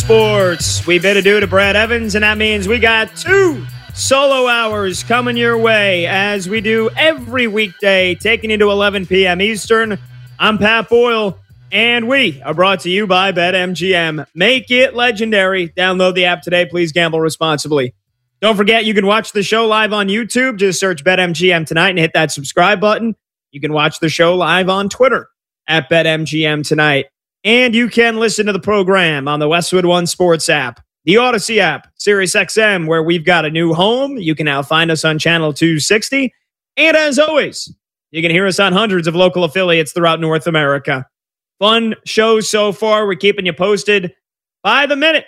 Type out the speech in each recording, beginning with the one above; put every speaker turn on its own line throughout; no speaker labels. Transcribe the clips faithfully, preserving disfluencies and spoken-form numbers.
Sports. We bid adieu to Brad Evans, and that means we got two solo hours coming your way as we do every weekday, taking you to eleven p.m. Eastern. I'm Pat Boyle, and we are brought to you by BetMGM. Make it legendary. Download the app today. Please gamble responsibly. Don't forget, you can watch the show live on YouTube. Just search BetMGM tonight and hit that subscribe button. You can watch the show live on Twitter at BetMGM tonight. And you can listen to the program on the Westwood One Sports app, the Odyssey app, SiriusXM, where we've got a new home. You can now find us on channel two sixty. And as always, you can hear us on hundreds of local affiliates throughout North America. Fun show so far. We're keeping you posted by the minute.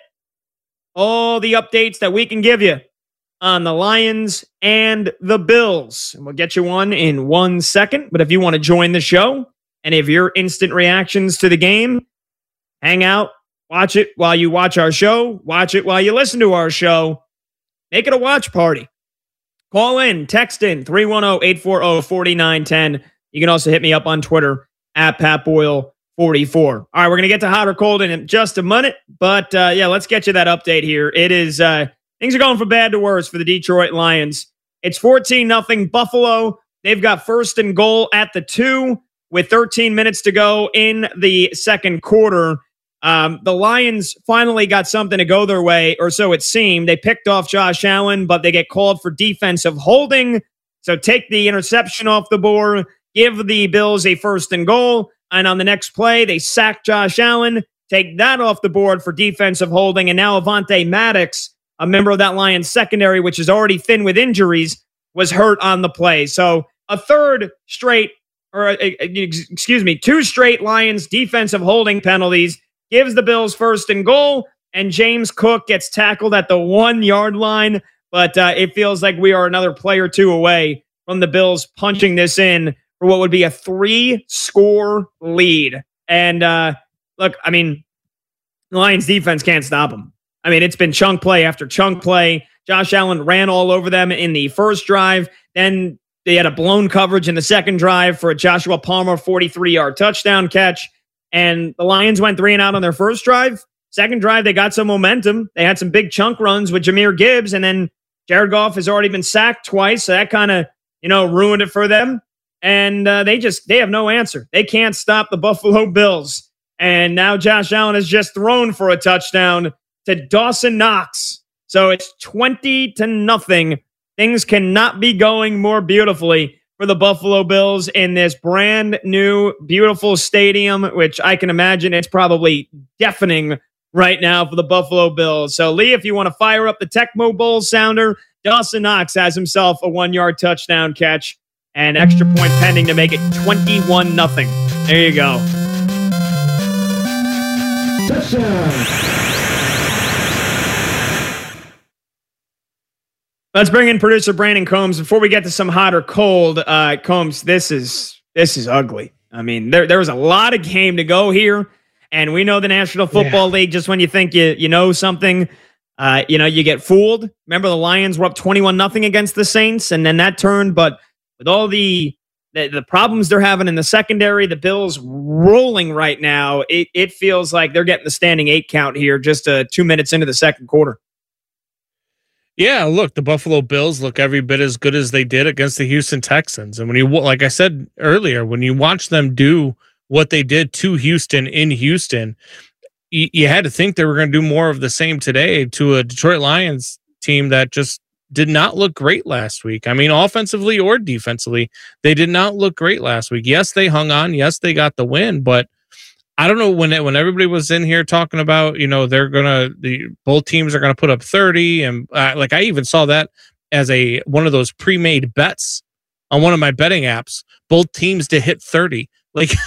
All the updates that we can give you on the Lions and the Bills. And we'll get you one in one second. But if you want to join the show, and if your instant reactions to the game, hang out, watch it while you watch our show, watch it while you listen to our show, make it a watch party. Call in, text in, three one zero, eight four zero, four nine one zero. You can also hit me up on Twitter, at Pat Boyle forty-four. All right, we're going to get to hot or cold in just a minute, but uh, yeah, let's get you that update here. It is, uh, things are going from bad to worse for the Detroit Lions. It's fourteen nothing Buffalo. They've got first and goal at the two with thirteen minutes to go in the second quarter. Um, the Lions finally got something to go their way, or so it seemed. They picked off Josh Allen, but they get called for defensive holding. So take the interception off the board, give the Bills a first and goal, and on the next play, they sack Josh Allen, take that off the board for defensive holding, and now Avonte Maddox, a member of that Lions secondary, which is already thin with injuries, was hurt on the play. So a third straight, or uh, excuse me, two straight Lions defensive holding penalties gives the Bills first and goal, and James Cook gets tackled at the one-yard line, but uh, it feels like we are another play or two away from the Bills punching this in for what would be a three-score lead. And uh, look, I mean, the Lions defense can't stop them. I mean, it's been chunk play after chunk play. Josh Allen ran all over them in the first drive. Then they had a blown coverage in the second drive for a Joshua Palmer forty-three-yard touchdown catch. And the Lions went three and out on their first drive. Second drive, they got some momentum. They had some big chunk runs with Jahmyr Gibbs. And then Jared Goff has already been sacked twice. So that kind of, you know, ruined it for them. And uh, they just, they have no answer. They can't stop the Buffalo Bills. And now Josh Allen has just thrown for a touchdown to Dawson Knox. So it's twenty to nothing. Things cannot be going more beautifully for the Buffalo Bills in this brand new, beautiful stadium, which I can imagine it's probably deafening right now for the Buffalo Bills. So, Lee, if you want to fire up the Tecmo Bowl sounder, Dawson Knox has himself a one-yard touchdown catch and extra point pending to make it twenty-one nothing. There you go. Touchdown. Let's bring in producer Brandon Combs. Before we get to some hot or cold, uh, Combs, this is this is ugly. I mean, there there was a lot of game to go here, and we know the National Football yeah. League. Just when you think you you know something, uh, you know you get fooled. Remember, the Lions were up twenty-one nothing against the Saints, and then that turned. But with all the, the the problems they're having in the secondary, the Bills rolling right now. It it feels like they're getting the standing eight count here, just uh, two minutes into the second quarter.
Yeah, look, the Buffalo Bills look every bit as good as they did against the Houston Texans. And when you, like I said earlier, when you watch them do what they did to Houston in Houston, you, you had to think they were going to do more of the same today to a Detroit Lions team that just did not look great last week. I mean, offensively or defensively, they did not look great last week. Yes, they hung on. Yes, they got the win, but I don't know when it, when everybody was in here talking about, you know, they're gonna the both teams are gonna put up thirty, and uh, like I even saw that as a one of those pre-made bets on one of my betting apps. Both teams to hit thirty. Like